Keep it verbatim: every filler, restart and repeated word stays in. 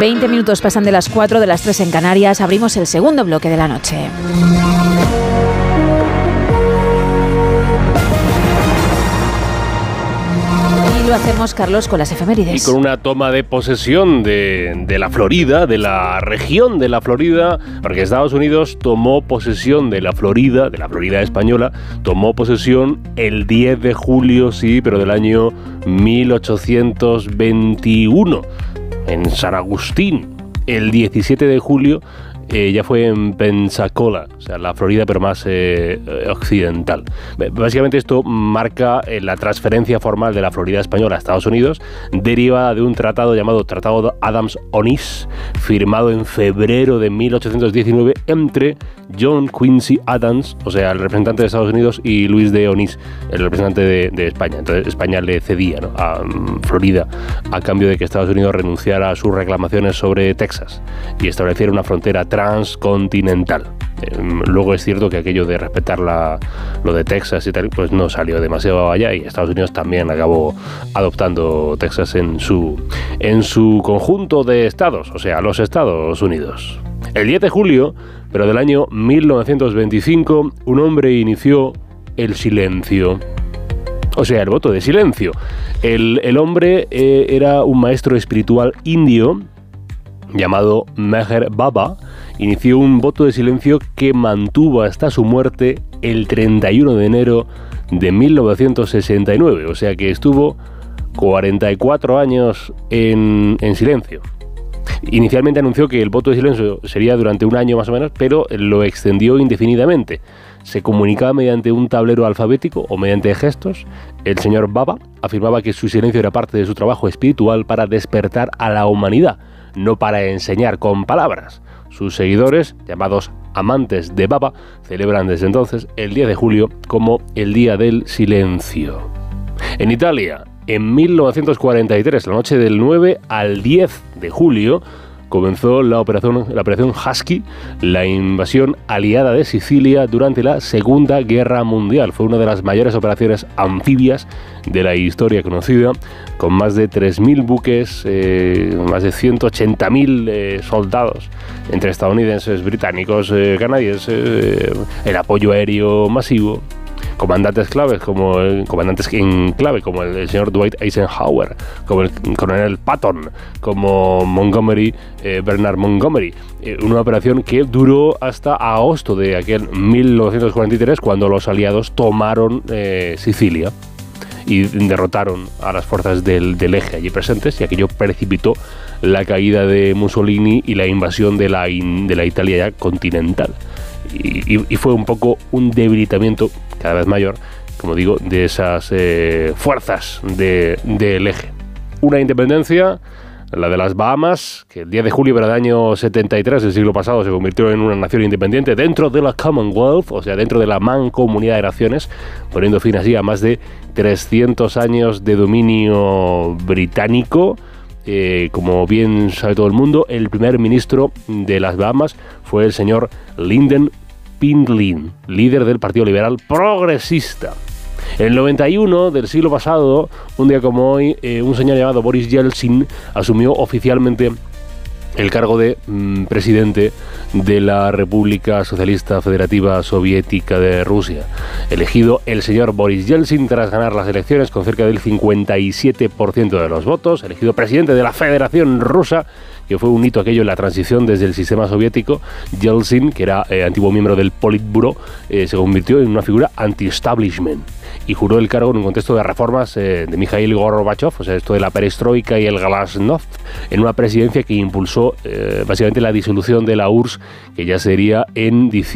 veinte minutos pasan de las cuatro, de las tres en Canarias. Abrimos el segundo bloque de la noche. Y lo hacemos, Carlos, con las efemérides. Y con una toma de posesión de, de la Florida, de la región de la Florida, porque Estados Unidos tomó posesión de la Florida, de la Florida española, tomó posesión el diez de julio, sí, pero del año mil ochocientos veintiuno, en San Agustín. El diecisiete de julio eh, ya fue en Pensacola, o sea, la Florida, pero más eh, occidental. Básicamente esto marca eh, la transferencia formal de la Florida española a Estados Unidos, derivada de un tratado llamado Tratado Adams-Onís, firmado en febrero de mil ochocientos diecinueve entre John Quincy Adams, o sea, el representante de Estados Unidos, y Luis de Onís, el representante de, de España. Entonces España le cedía, ¿no?, a um, Florida a cambio de que Estados Unidos renunciara a sus reclamaciones sobre Texas y estableciera una frontera transcontinental. Eh, luego es cierto que aquello de respetar la, lo de Texas y tal, pues no salió demasiado allá, y Estados Unidos también acabó adoptando Texas en su, en su conjunto de estados, o sea, los Estados Unidos. El diez de julio, pero del año mil novecientos veinticinco, un hombre inició el silencio. O sea, el voto de silencio. El, el hombre eh, era un maestro espiritual indio llamado Meher Baba. Inició un voto de silencio que mantuvo hasta su muerte el treinta y uno de enero de mil novecientos sesenta y nueve. O sea que estuvo cuarenta y cuatro años en, en silencio. Inicialmente anunció que el voto de silencio sería durante un año más o menos, pero lo extendió indefinidamente. Se comunicaba mediante un tablero alfabético o mediante gestos. El señor Baba afirmaba que su silencio era parte de su trabajo espiritual para despertar a la humanidad, no para enseñar con palabras. Sus seguidores, llamados amantes de Baba, celebran desde entonces el diez de julio como el Día del Silencio. En Italia, en mil novecientos cuarenta y tres, la noche del nueve al diez de julio, comenzó la operación, la operación Husky, la invasión aliada de Sicilia durante la Segunda Guerra Mundial. Fue una de las mayores operaciones anfibias de la historia conocida, con más de tres mil buques, eh, más de ciento ochenta mil eh, soldados, entre estadounidenses, británicos, eh, canadienses, eh, el apoyo aéreo masivo. Comandantes claves como el, comandantes en clave como el, el señor Dwight Eisenhower, como el coronel Patton, como Montgomery, eh, Bernard Montgomery. Eh, una operación que duró hasta agosto de aquel mil novecientos cuarenta y tres, cuando los aliados tomaron eh, Sicilia y derrotaron a las fuerzas del, del eje allí presentes, y aquello precipitó la caída de Mussolini y la invasión de la, in, de la Italia ya continental. Y, y, y fue un poco un debilitamiento cada vez mayor, como digo, de esas eh, fuerzas de, del eje. Una independencia, la de las Bahamas, que el diez de julio del año setenta y tres del siglo pasado se convirtió en una nación independiente dentro de la Commonwealth, o sea, dentro de la Mancomunidad de Naciones, poniendo fin así a más de trescientos años de dominio británico. Eh, como bien sabe todo el mundo, el primer ministro de las Bahamas fue el señor Lynden Pindlin, líder del Partido Liberal Progresista. En el noventa y uno del siglo pasado, un día como hoy, eh, un señor llamado Boris Yeltsin asumió oficialmente el cargo de mm, presidente de la República Socialista Federativa Soviética de Rusia. Elegido el señor Boris Yeltsin tras ganar las elecciones con cerca del cincuenta y siete por ciento de los votos, elegido presidente de la Federación Rusa, que fue un hito aquello en la transición desde el sistema soviético. Yeltsin, que era eh, antiguo miembro del Politburo, eh, se convirtió en una figura anti-establishment y juró el cargo en un contexto de reformas eh, de Mikhail Gorbachev, o sea, esto de la perestroika y el glasnost, en una presidencia que impulsó eh, básicamente la disolución de la U R S S, que ya sería en diciembre